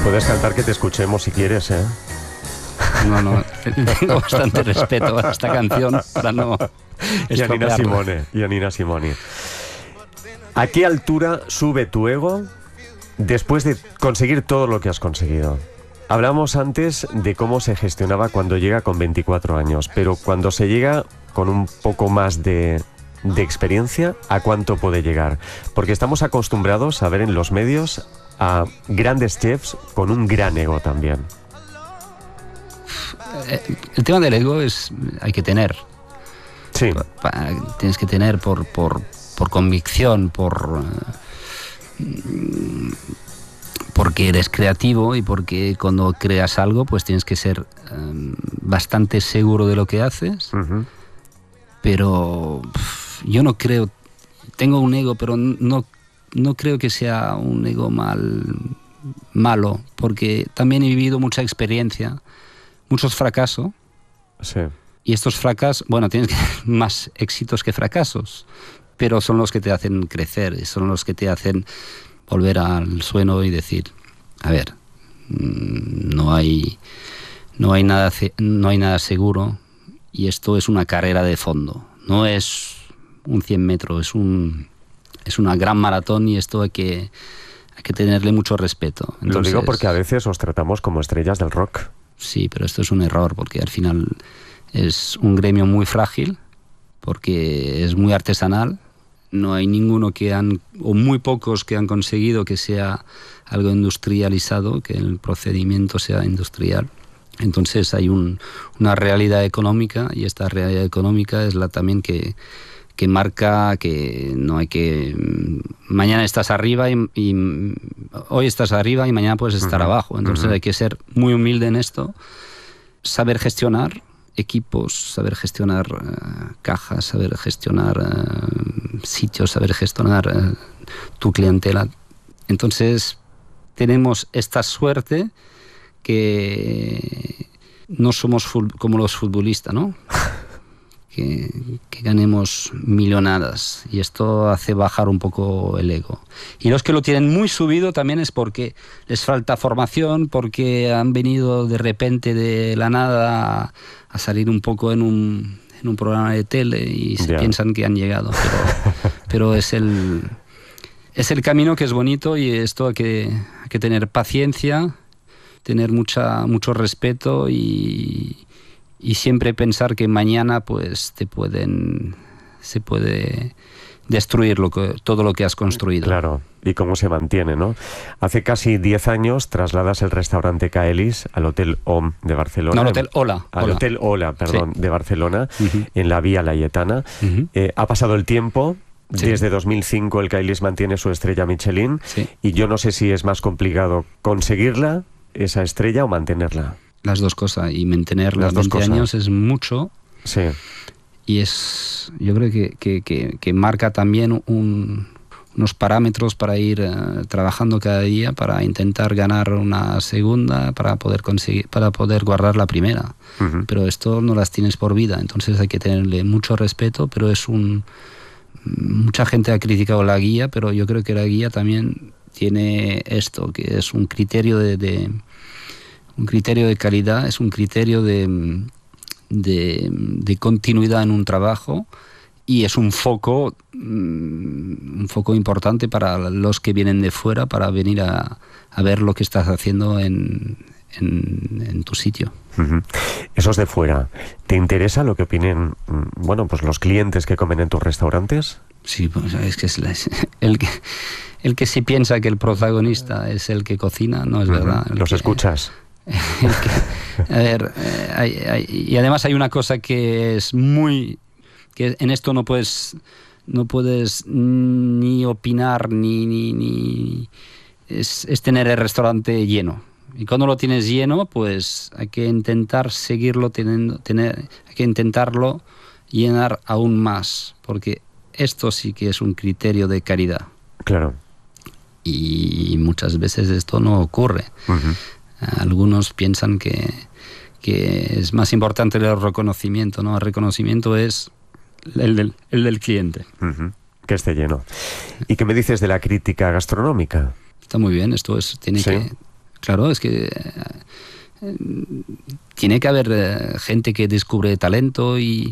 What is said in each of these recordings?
Puedes cantar que te escuchemos si quieres, ¿eh? No, tengo bastante respeto a esta canción para no estropearla. Nina Simone. ¿A qué altura sube tu ego después de conseguir todo lo que has conseguido? Hablamos antes de cómo se gestionaba cuando llega con 24 años, pero cuando se llega con un poco más de experiencia, ¿a cuánto puede llegar? Porque estamos acostumbrados a ver en los medios a grandes chefs con un gran ego también. El tema del ego hay que tener. Sí. Tienes que tener por convicción, porque eres creativo y porque cuando creas algo pues tienes que ser bastante seguro de lo que haces. Uh-huh. Pero yo no creo, tengo un ego, pero no creo que sea un ego malo, porque también he vivido mucha experiencia, muchos fracasos. Sí. Y estos fracasos, bueno, tienes más éxitos que fracasos, pero son los que te hacen crecer, son los que te hacen volver al suelo y decir, a ver, no hay nada seguro y esto es una carrera de fondo, no es un 100 metros, es una gran maratón y esto hay que tenerle mucho respeto. Entonces, lo digo porque a veces os tratamos como estrellas del rock. Sí, pero esto es un error porque al final es un gremio muy frágil, porque es muy artesanal. No hay ninguno o muy pocos que han conseguido que sea algo industrializado, que el procedimiento sea industrial. Entonces hay una realidad económica y esta realidad económica es la también que marca que no hay que... Mañana estás arriba y hoy estás arriba y mañana puedes estar abajo. Entonces hay que ser muy humilde en esto, saber gestionar equipos, saber gestionar cajas, saber gestionar sitios, saber gestionar tu clientela. Entonces tenemos esta suerte que no somos como los futbolistas, ¿no? que ganemos millonadas y esto hace bajar un poco el ego. Y los que lo tienen muy subido también es porque les falta formación, porque han venido de repente de la nada a salir un poco en un programa de tele y se piensan que han llegado, pero es el camino que es bonito y esto hay que tener paciencia, tener mucho respeto y siempre pensar que mañana pues se puede destruir todo lo que has construido. Claro, y cómo se mantiene, ¿no? Hace casi 10 años trasladas el restaurante Caelis al Hotel OM de Barcelona. No, al Hotel Ola. Al Hotel Ola, perdón, sí. De Barcelona, en la Vía Laietana. Ha pasado el tiempo. Sí. Desde 2005 el Caelis mantiene su estrella Michelin, sí. Y yo no sé si es más complicado conseguirla, esa estrella, o mantenerla. Las dos cosas, y mantenerla 20 años es mucho. Sí. Y yo creo que marca también unos parámetros para ir trabajando cada día para intentar ganar una segunda, para poder guardar la primera. Uh-huh. Pero esto no las tienes por vida, entonces hay que tenerle mucho respeto, pero mucha gente ha criticado la guía, pero yo creo que la guía también tiene esto, que es un criterio de calidad, es un criterio de continuidad en un trabajo y es un foco importante para los que vienen de fuera para venir a ver lo que estás haciendo en tu sitio. Uh-huh. Esos de fuera, ¿te interesa lo que opinen pues los clientes que comen en tus restaurantes? Sí, pues es que el que sí piensa que el protagonista es el que cocina, no es verdad. ¿Los escuchas? A ver, y además hay una cosa que es que en esto no puedes ni opinar ni es tener el restaurante lleno. Y cuando lo tienes lleno, pues hay que intentar seguirlo hay que intentarlo llenar aún más, porque esto sí que es un criterio de calidad. Claro. Y muchas veces esto no ocurre. Uh-huh. Algunos piensan que es más importante el reconocimiento, ¿no? El reconocimiento es el del cliente. Uh-huh. Que esté lleno. ¿Y qué me dices de la crítica gastronómica? Está muy bien, esto tiene ¿Sí? Claro, es que tiene que haber gente que descubre talento y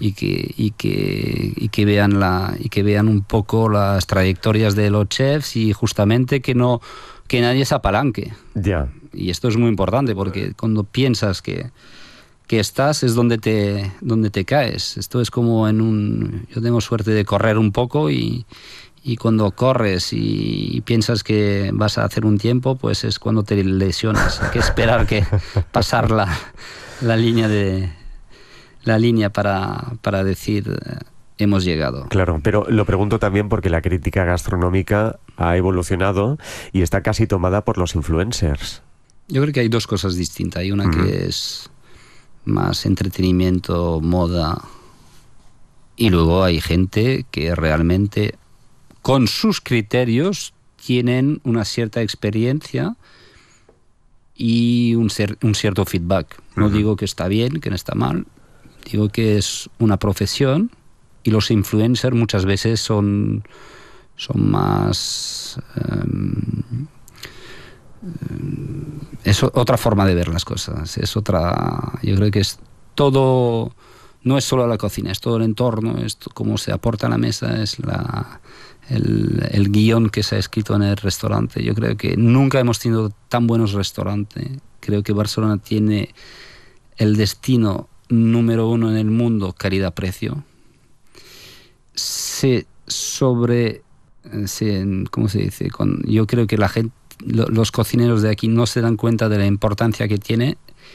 que vean un poco las trayectorias de los chefs y justamente que nadie se apalanque. Ya. Y esto es muy importante porque cuando piensas que estás es donde te caes. Esto es como yo tengo suerte de correr un poco y cuando corres y piensas que vas a hacer un tiempo, pues es cuando te lesionas. Hay que esperar que pasar la línea para decir hemos llegado. Claro, pero lo pregunto también porque la crítica gastronómica ha evolucionado y está casi tomada por los influencers. Yo creo que hay dos cosas distintas. Hay una que es más entretenimiento, moda, y luego hay gente que realmente con sus criterios tienen una cierta experiencia y un cierto feedback. No digo que está bien, que no está mal, digo que es una profesión y los influencers muchas veces son más... es otra forma de ver las cosas, yo creo que es todo, no es solo la cocina, es todo el entorno, es cómo se aporta a la mesa, es el guión que se ha escrito en el restaurante. Yo creo que nunca hemos tenido tan buenos restaurantes. Creo que Barcelona tiene el destino número 1 en el mundo, calidad-precio. ¿Cómo se dice? Yo creo que la gente, los cocineros de aquí no se dan cuenta de la importancia que tiene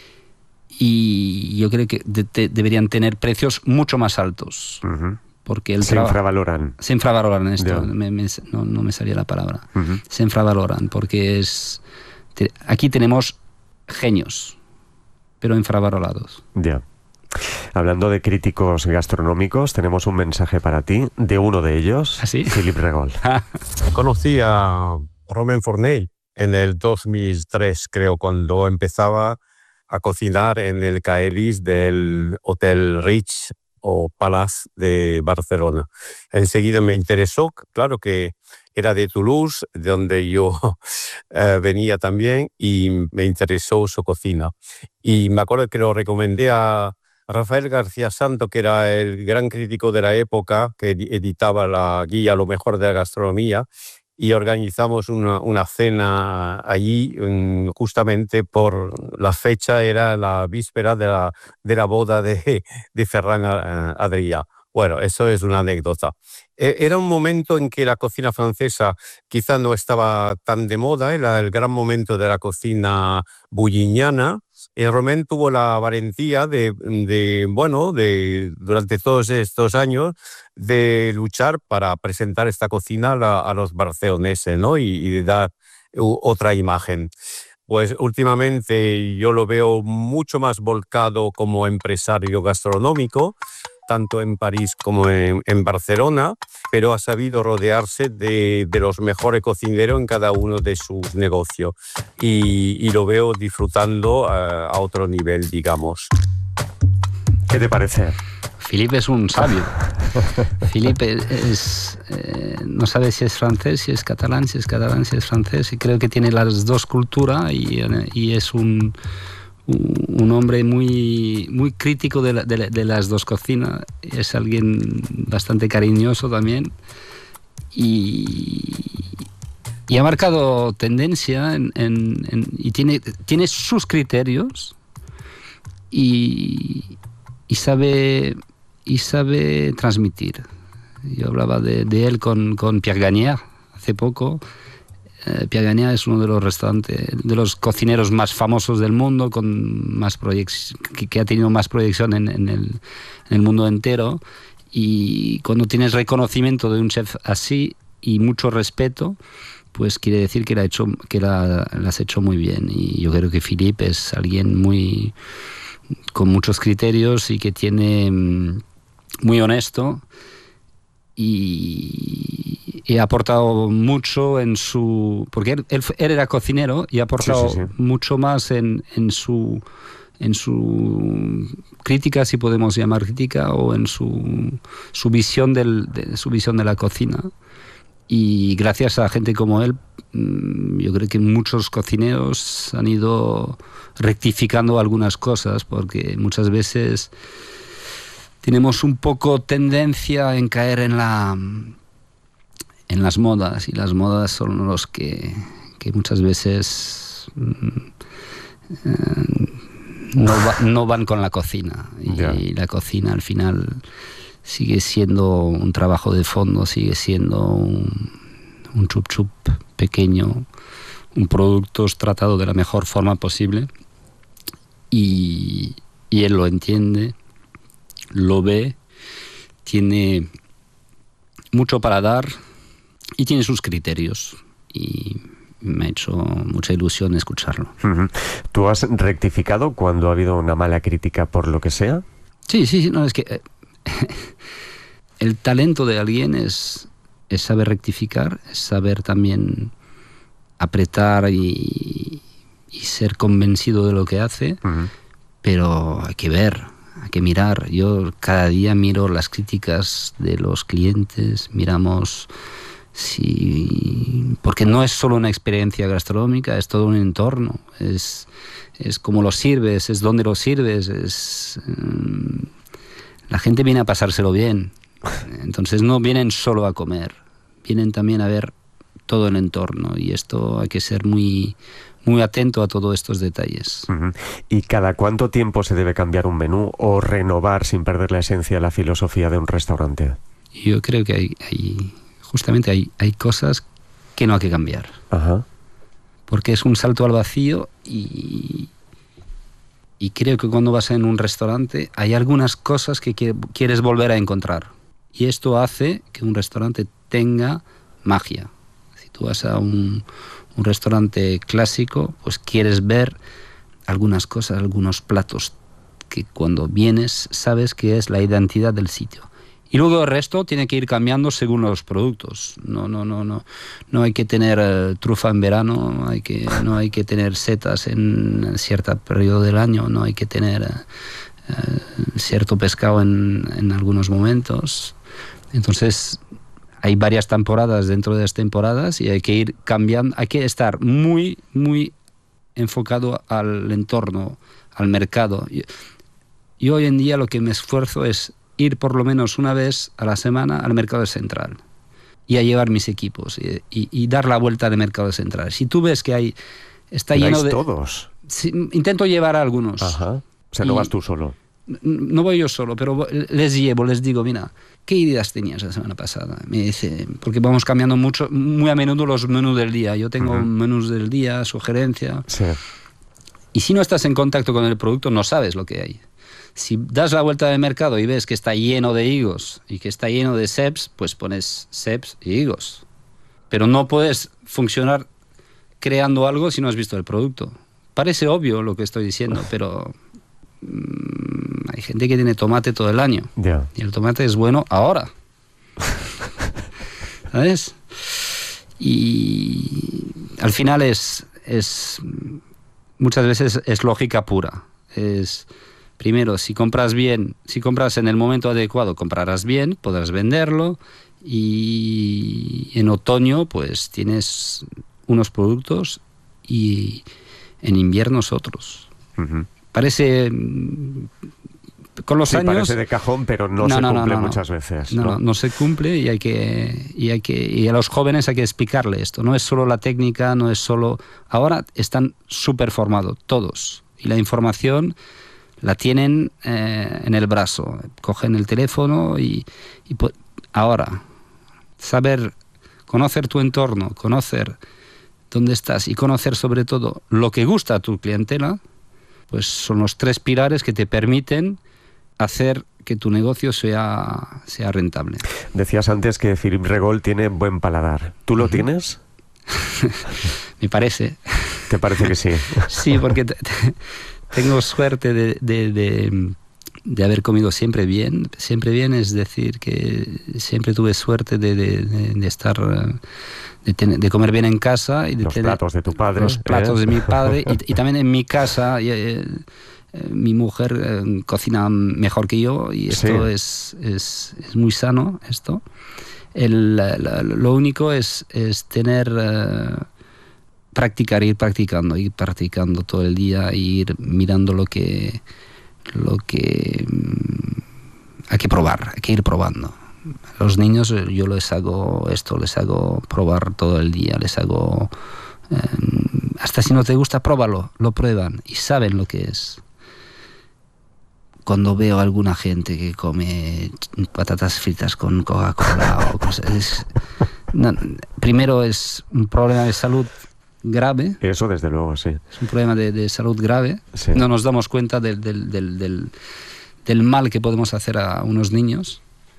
y yo creo que deberían tener precios mucho más altos. Porque se infravaloran. Se infravaloran esto, no me salía la palabra. Se infravaloran porque aquí tenemos genios, pero infravalorados. Ya. Hablando de críticos gastronómicos, tenemos un mensaje para ti de uno de ellos, ¿Ah, sí? Philippe Regol. Conocí a Romain Fournier en el 2003, creo, cuando empezaba a cocinar en el Caelis del Hotel Rich o Palace de Barcelona. Enseguida me interesó, claro que era de Toulouse, de donde yo venía también, y me interesó su cocina. Y me acuerdo que lo recomendé a Rafael García Santo, que era el gran crítico de la época, que editaba la guía Lo mejor de la gastronomía, y organizamos una cena allí, justamente por la fecha, era la víspera de la boda de Ferran Adrià. Bueno, eso es una anécdota. Era un momento en que la cocina francesa quizá no estaba tan de moda, era el gran momento de la cocina bullignana. Romain tuvo la valentía durante todos estos años, de luchar para presentar esta cocina a los barceloneses, ¿no? Y dar otra imagen. Pues últimamente yo lo veo mucho más volcado como empresario gastronómico, tanto en París como en Barcelona, pero ha sabido rodearse de los mejores cocineros en cada uno de sus negocios y lo veo disfrutando a otro nivel, digamos. ¿Qué te parece? Philippe es un sabio. Philippe no sabe si es francés, si es catalán, si es francés, y creo que tiene las dos culturas y es un hombre muy, muy crítico de las dos cocinas. Es alguien bastante cariñoso también y ha marcado tendencia y tiene sus criterios y sabe transmitir. Yo hablaba de él con Pierre Gagnaire hace poco. Pierre Gagnaire es uno de los restaurantes, de los cocineros más famosos del mundo, con más que ha tenido más proyección en el mundo entero. Y cuando tienes reconocimiento de un chef así y mucho respeto, pues quiere decir que la has hecho muy bien. Y yo creo que Philippe es alguien con muchos criterios y que tiene muy honesto. Y ha aportado mucho porque él era cocinero y ha aportado mucho más en su crítica, si podemos llamar crítica, o en su visión de la cocina. Y gracias a gente como él, yo creo que muchos cocineros han ido rectificando algunas cosas, porque muchas veces tenemos un poco tendencia en caer en las modas, y las modas son los que muchas veces no van con la cocina. Y la cocina al final sigue siendo un trabajo de fondo, sigue siendo un chup chup pequeño, un producto tratado de la mejor forma posible, y él lo entiende, lo ve, tiene mucho para dar y tiene sus criterios, y me ha hecho mucha ilusión escucharlo. Uh-huh. ¿Tú has rectificado cuando ha habido una mala crítica por lo que sea? Sí, no, es que el talento de alguien es saber rectificar, es saber también apretar y ser convencido de lo que hace, uh-huh. Pero hay que ver, hay que mirar. Yo cada día miro las críticas de los clientes, miramos porque no es solo una experiencia gastronómica, es todo un entorno, es cómo lo sirves, es dónde lo sirves, la gente viene a pasárselo bien, entonces no vienen solo a comer, vienen también a ver todo el entorno, y esto hay que ser muy, muy atento a todos estos detalles. Uh-huh. ¿Y cada cuánto tiempo se debe cambiar un menú o renovar sin perder la esencia, la filosofía de un restaurante? Yo creo que justamente hay cosas que no hay que cambiar. Uh-huh. Porque es un salto al vacío, y creo que cuando vas en un restaurante hay algunas cosas que quieres volver a encontrar. Y esto hace que un restaurante tenga magia. Si tú vas a un restaurante clásico, pues quieres ver algunas cosas, algunos platos que cuando vienes sabes que es la identidad del sitio. Y luego el resto tiene que ir cambiando según los productos. No hay que tener trufa en verano, no hay que tener setas en cierto periodo del año, no hay que tener cierto pescado en algunos momentos. Entonces hay varias temporadas dentro de las temporadas, y hay que ir cambiando, hay que estar muy, muy enfocado al entorno, al mercado. Yo hoy en día lo que me esfuerzo es ir por lo menos una vez a la semana al mercado central y a llevar mis equipos y dar la vuelta al mercado central. Si tú ves que está lleno de... todos? Sí, intento llevar a algunos. Ajá. O sea, no vas tú solo. No voy yo solo, pero les digo, mira, ¿qué ideas tenías la semana pasada? Me dice, porque vamos cambiando muy a menudo los menús del día. Yo tengo menús del día, sugerencia. Sí. Y si no estás en contacto con el producto, no sabes lo que hay. Si das la vuelta del mercado y ves que está lleno de higos y que está lleno de ceps, pues pones ceps y higos. Pero no puedes funcionar creando algo si no has visto el producto. Parece obvio lo que estoy diciendo, pero hay gente que tiene tomate todo el año. Yeah. Y el tomate es bueno ahora. ¿Sabes? Y al final es muchas veces es lógica pura. Primero, si compras en el momento adecuado, comprarás bien, podrás venderlo, y en otoño pues tienes unos productos y en invierno otros. Uh-huh. Parece con los años parece de cajón, pero no se cumple muchas veces. No se cumple, y a los jóvenes hay que explicarle esto. No es solo la técnica, no es solo... Ahora están súper formados todos, y la información la tienen en el brazo, cogen el teléfono y ahora conocer tu entorno, conocer dónde estás y conocer sobre todo lo que gusta a tu clientela, pues son los 3 pilares que te permiten hacer que tu negocio sea rentable. Decías antes que Philippe Regol tiene buen paladar. ¿Tú lo tienes? Me parece. ¿Te parece que sí? Sí, porque tengo suerte de haber comido siempre bien. Siempre bien, es decir, que siempre tuve suerte de estar... De comer bien en casa y de los tener platos de tu padre, los platos de mi padre, y también en mi casa mi mujer cocina mejor que yo, y esto sí. es muy sano esto. Lo único es tener... practicar, ir practicando todo el día, ir mirando lo que hay que probar, hay que ir probando. A los niños yo les hago probar todo el día, les hago... hasta si no te gusta, pruébalo, lo prueban y saben lo que es. Cuando veo a alguna gente que come patatas fritas con Coca-Cola o cosas... primero es un problema de salud grave. Eso desde luego, sí. Es un problema de salud grave. Sí. No nos damos cuenta del mal que podemos hacer a unos niños.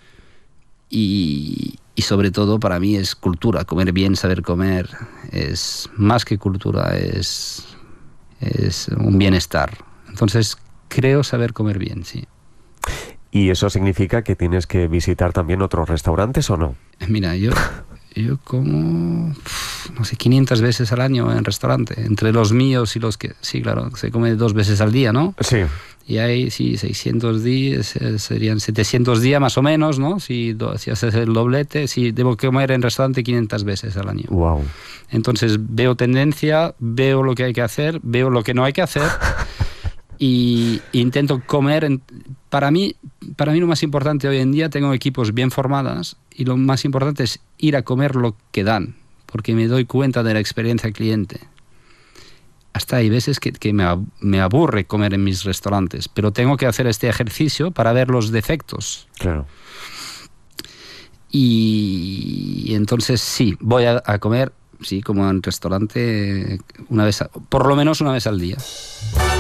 Y sobre todo para mí es cultura. Comer bien, saber comer, es más que cultura, es un bienestar. Entonces creo saber comer bien, sí. ¿Y eso significa que tienes que visitar también otros restaurantes o no? Mira, yo como, no sé, 500 veces al año en restaurante. Entre los míos y los que... Sí, claro, se come 2 veces al día, ¿no? Sí. Y hay, sí, 600 días, serían 700 días más o menos, ¿no? Si haces el doblete, sí, debo comer en restaurante 500 veces al año. Wow. Entonces veo tendencia, veo lo que hay que hacer, veo lo que no hay que hacer y intento comer. Para mí lo más importante hoy en día, tengo equipos bien formados y lo más importante es ir a comer lo que dan, porque me doy cuenta de la experiencia cliente. Hasta hay veces que me aburre comer en mis restaurantes, pero tengo que hacer este ejercicio para ver los defectos. Claro. Y entonces sí, voy a comer, sí, como en restaurante, por lo menos una vez al día.